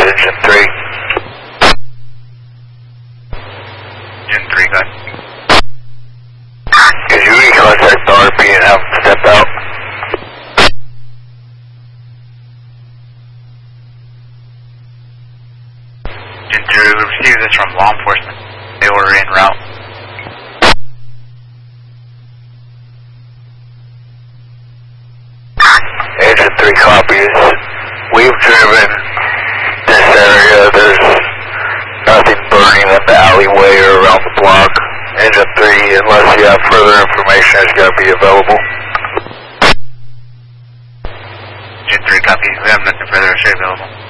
Engine 3. Engine 3, go ahead. Could you recontact the RP and have them step out? Engine 3, we received this from law enforcement. They were en route. Engine 3 copies. We've driven this area. There's nothing burning in the alleyway or around the block. Engine 3, unless you have further information, is going to be available. Engine 3, copy. We have nothing further to say available.